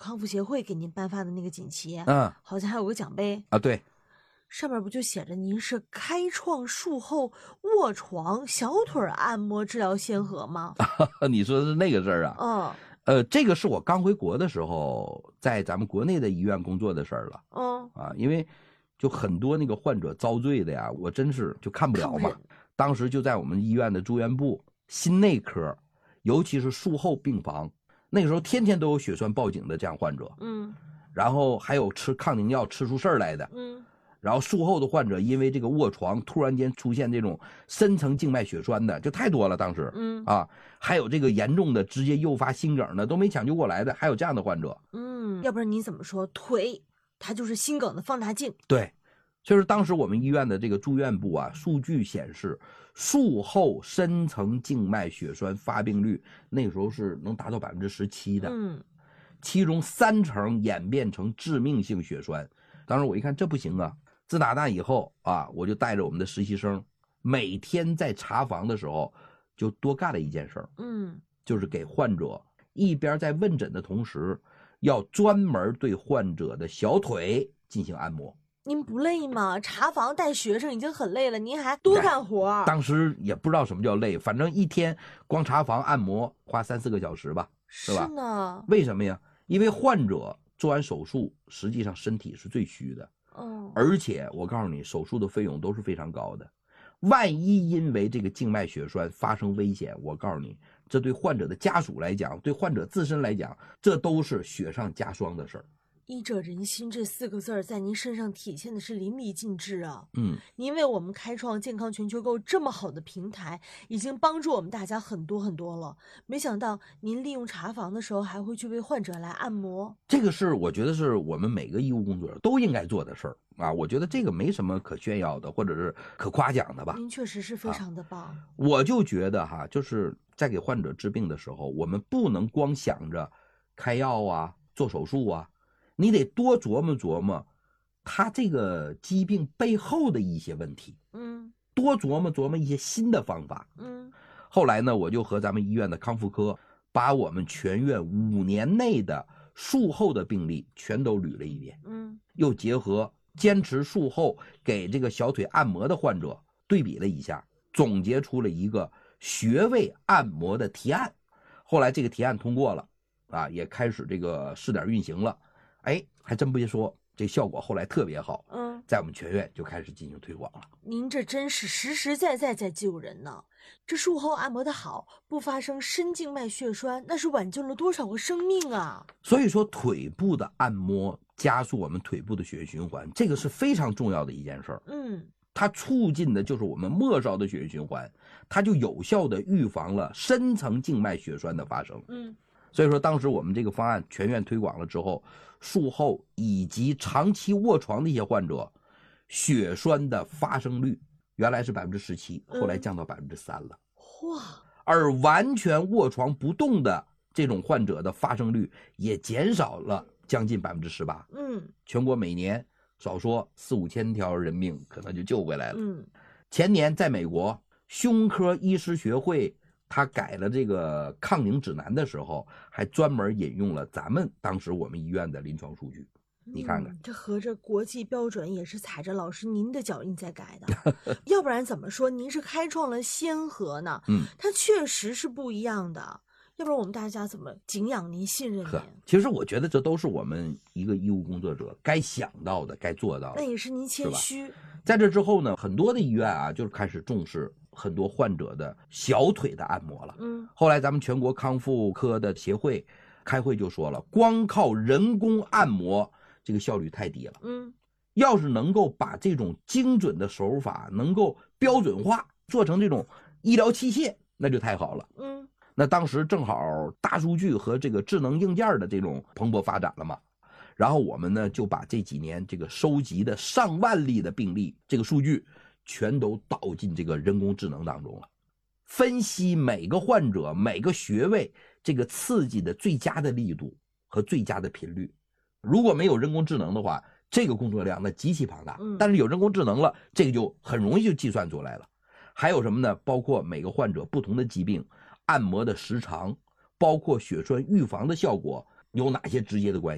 康复协会给您颁发的那个锦旗，好像还有个奖杯啊，对， 上面不就写着您是开创术后卧床小腿按摩治疗先河吗？ 你说的是那个事儿啊？这个是我刚回国的时候，在咱们国内的医院工作的事儿了。因为就很多那个患者遭罪的呀，我真是就看不了嘛。当时就在我们医院的住院部心内科，尤其是术后病房，那个时候天天都有血栓报警的这样患者。然后还有吃抗凝药吃出事儿来的。然后术后的患者因为这个卧床突然间出现这种深层静脉血栓的就太多了，当时还有这个严重的直接诱发心梗的都没抢救过来的，还有这样的患者。 要不然你怎么说腿它就是心梗的放大镜？ 对，就是当时我们医院的这个住院部啊，数据显示术后深层静脉血栓发病率那个时候是能达到17%的。其中30%演变成致命性血栓。当时我一看这不行啊，自打那以后啊，我就带着我们的实习生，每天在查房的时候就多干了一件事儿。就是给患者一边在问诊的同时，要专门对患者的小腿进行按摩。 您不累吗？查房带学生已经很累了，您还多干活。 当时也不知道什么叫累，反正一天光查房按摩花3-4个小时吧，是吧？ 是呢。 为什么呀？因为患者做完手术，实际上身体是最虚的。而且我告诉你，手术的费用都是非常高的。万一因为这个静脉血栓发生危险，我告诉你，这对患者的家属来讲，对患者自身来讲，这都是雪上加霜的事儿。 医者仁心这4个字在您身上体现的是淋漓尽致啊！您为我们开创健康全球购这么好的平台，已经帮助我们大家很多很多了。没想到您利用查房的时候，还会去为患者来按摩。 这个是我觉得是我们每个医务工作者都应该做的事儿啊！我觉得这个没什么可炫耀的，或者是可夸奖的吧。 您确实是非常的棒。 我就觉得就是在给患者治病的时候，我们不能光想着开药啊、做手术啊。你得多琢磨琢磨他这个疾病背后的一些问题，多琢磨琢磨一些新的方法。后来呢，我就和咱们医院的康复科把我们全院5年内的术后的病例全都捋了一遍，又结合坚持术后给这个小腿按摩的患者对比了一下，总结出了一个穴位按摩的提案。后来这个提案通过了也开始这个试点运行了。还真不说，这效果后来特别好。在我们全院就开始进行推广了。 您这真是实实在在在救人呢！这术后按摩的好，不发生深静脉血栓，那是挽救了多少个生命啊！ 所以说，腿部的按摩加速我们腿部的血液循环，这个是非常重要的一件事儿。它促进的就是我们末梢的血液循环，它就有效的预防了深层静脉血栓的发生。所以说当时我们这个方案全院推广了之后，术后以及长期卧床的一些患者，血栓的发生率原来是17%，后来降到3%了。而完全卧床不动的这种患者的发生率也减少了将近18%。全国每年少说4-5千条人命可能就救回来了。前年在美国胸科医师学会他改了这个抗凝指南的时候，还专门引用了咱们当时我们医院的临床数据。你看看， 这合着国际标准也是踩着老师您的脚印在改的，要不然怎么说您是开创了先河呢？它确实是不一样的，要不然我们大家怎么敬仰您、信任您？ 其实我觉得这都是我们一个医务工作者该想到的、该做到的。 那也是您谦虚。 在这之后呢，很多的医院就是开始重视很多患者的小腿的按摩了。后来咱们全国康复科的协会开会就说了，光靠人工按摩这个效率太低了。要是能够把这种精准的手法能够标准化，做成这种医疗器械，那就太好了。那当时正好大数据和这个智能硬件的这种蓬勃发展了嘛，然后我们呢就把这几年这个收集的上万例的病例这个数据全都导进这个人工智能当中了，分析每个患者每个穴位这个刺激的最佳的力度和最佳的频率。如果没有人工智能的话，这个工作量那极其庞大，但是有人工智能了，这个就很容易就计算出来了。还有什么呢？包括每个患者不同的疾病按摩的时长，包括血栓预防的效果有哪些直接的关系。